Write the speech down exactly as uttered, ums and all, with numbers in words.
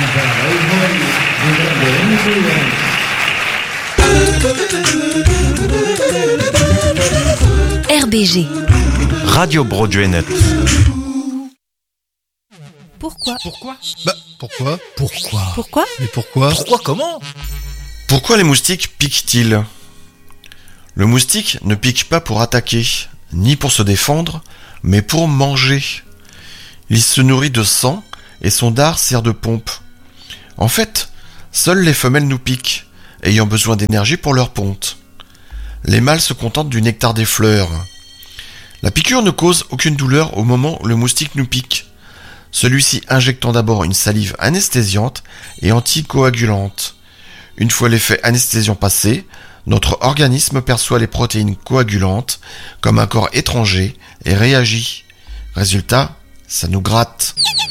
R B G. Radio Broadway Net. Pourquoi Pourquoi Bah, pourquoi Pourquoi Pourquoi Mais pourquoi Pourquoi comment Pourquoi les moustiques piquent-ils ? Le moustique ne pique pas pour attaquer, ni pour se défendre, mais pour manger. Il se nourrit de sang et son dard sert de pompe. En fait, seules les femelles nous piquent, ayant besoin d'énergie pour leur ponte. Les mâles se contentent du nectar des fleurs. La piqûre ne cause aucune douleur au moment où le moustique nous pique, celui-ci injectant d'abord une salive anesthésiante et anticoagulante. Une fois l'effet anesthésiant passé, notre organisme perçoit les protéines coagulantes comme un corps étranger et réagit. Résultat, ça nous gratte.